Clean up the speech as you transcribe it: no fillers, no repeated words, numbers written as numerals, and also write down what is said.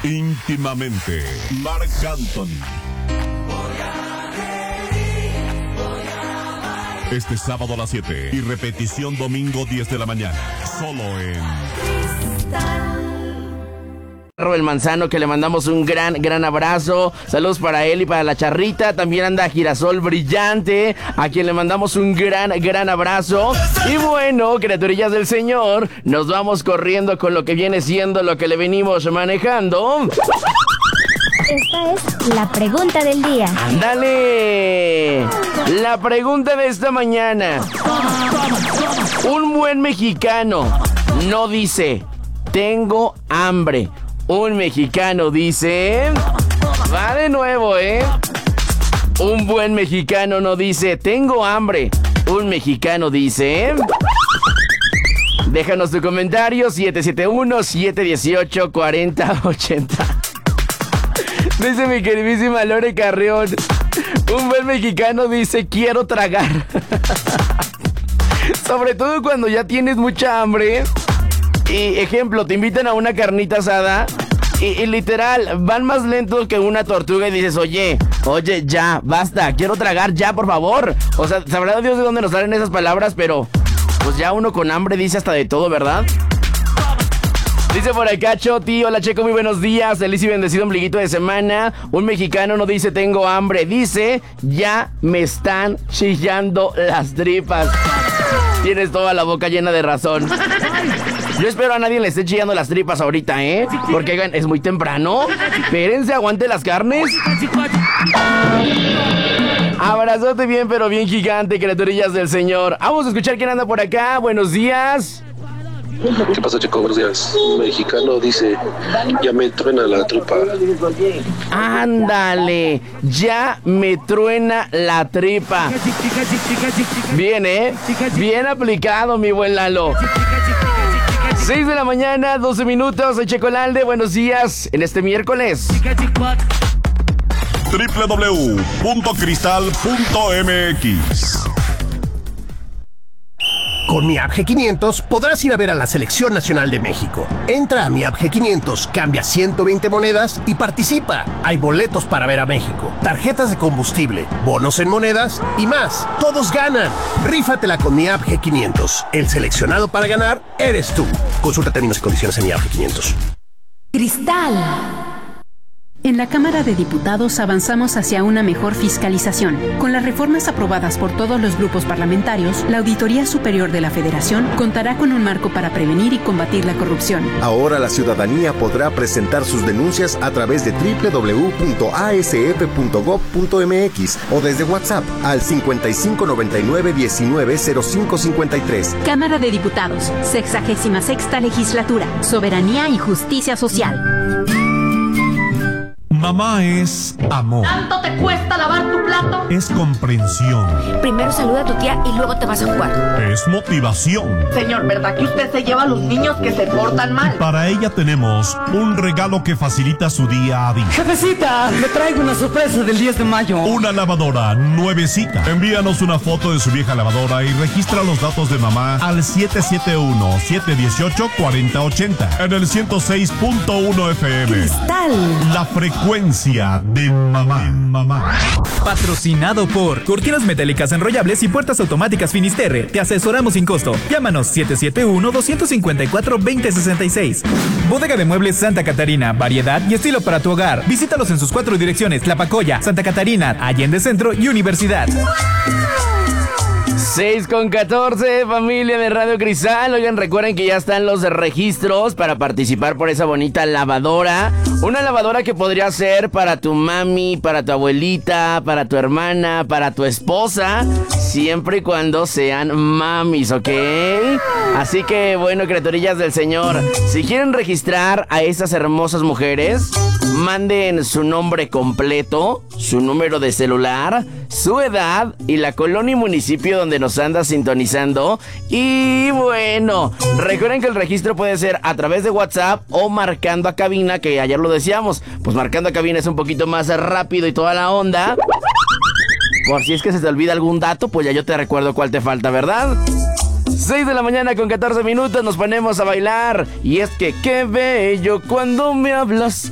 Íntimamente, Marc Anthony. Este sábado a las 7 y repetición domingo 10 de la mañana. Solo en El Manzano, que le mandamos un gran abrazo. Saludos para él y para la Charrita. También anda Girasol Brillante, a quien le mandamos un gran abrazo. Y bueno, criaturillas del Señor, nos vamos corriendo con lo que viene siendo lo que le venimos manejando. Esta es la pregunta del día. ¡Ándale! La pregunta de esta mañana. Un buen mexicano no dice, tengo hambre. Un mexicano dice... Va de nuevo, ¿eh? Un buen mexicano no dice, tengo hambre. Un mexicano dice... Déjanos tu comentario, 771-718-4080. Dice mi queridísima Lore Carrión, un buen mexicano dice, quiero tragar. Sobre todo cuando ya tienes mucha hambre. Y ejemplo, te invitan a una carnita asada y literal, van más lentos que una tortuga y dices, oye, ya, basta, quiero tragar ya, por favor. O sea, sabrá Dios de dónde nos salen esas palabras, pero pues ya uno con hambre dice hasta de todo, ¿verdad? Dice por acá Choti, hola Checo, muy buenos días, feliz y bendecido ombliguito de semana. Un mexicano no dice tengo hambre, dice ya me están chillando las tripas. Tienes toda la boca llena de razón. Yo espero a nadie le esté chillando las tripas ahorita, ¿eh? Porque es muy temprano. Espérense, aguante las carnes. Abrazote bien, pero bien gigante, criaturillas del Señor. Vamos a escuchar quién anda por acá. Buenos días. ¿Qué pasa, Checo? Buenos días. Un mexicano dice, ya me truena la tripa. Ándale, ya me truena la tripa. Bien, ¿eh? Bien aplicado, mi buen Lalo. 6 de la mañana, 12 minutos. Soy Checo Lalde, buenos días en este miércoles. www.cristal.mx. Con Mi App G500 podrás ir a ver a la Selección Nacional de México. Entra a Mi App G500, cambia 120 monedas y participa. Hay boletos para ver a México, tarjetas de combustible, bonos en monedas y más. ¡Todos ganan! Rífatela con Mi App G500. El seleccionado para ganar eres tú. Consulta términos y condiciones en Mi App G500. Cristal. En la Cámara de Diputados avanzamos hacia una mejor fiscalización. Con las reformas aprobadas por todos los grupos parlamentarios, la Auditoría Superior de la Federación contará con un marco para prevenir y combatir la corrupción. Ahora la ciudadanía podrá presentar sus denuncias a través de www.asf.gov.mx o desde WhatsApp al 5599-190553. Cámara de Diputados, 66ª Legislatura, Soberanía y Justicia Social. Mamá es amor. ¿Tanto te cuesta lavar tu plato? Es comprensión. Primero saluda a tu tía y luego te vas a jugar. Es motivación. Señor, ¿verdad que usted se lleva a los niños que se portan mal? Y para ella tenemos un regalo que facilita su día a día. Jefecita, me traigo una sorpresa del 10 de mayo. Una lavadora nuevecita. Envíanos una foto de su vieja lavadora y registra los datos de mamá al 771-718-4080 en el 106.1 FM. Cristal. La frecuencia de mamá. Patrocinado por Cortinas Metálicas Enrollables y Puertas Automáticas Finisterre. Te asesoramos sin costo. Llámanos 771-254-2066. Bodega de Muebles Santa Catarina. Variedad y estilo para tu hogar. Visítalos en sus 4 direcciones: Tlapacoya, Santa Catarina, Allende Centro y Universidad. 6:14, familia de Radio Cristal. Oigan, recuerden que ya están los registros para participar por esa bonita lavadora. Una lavadora que podría ser para tu mami, para tu abuelita, para tu hermana, para tu esposa, siempre y cuando sean mamis, ¿ok? Así que, bueno, criaturillas del Señor, si quieren registrar a estas hermosas mujeres, manden su nombre completo, su número de celular, su edad y la colonia y municipio donde nos anda sintonizando. Y bueno, recuerden que el registro puede ser a través de WhatsApp o marcando a cabina, que ayer lo decíamos, pues marcando a cabina es un poquito más rápido y toda la onda. Por si es que se te olvida algún dato, pues ya yo te recuerdo cuál te falta, ¿verdad? 6 de la mañana con 14 minutos, nos ponemos a bailar. Y es que qué bello cuando me hablas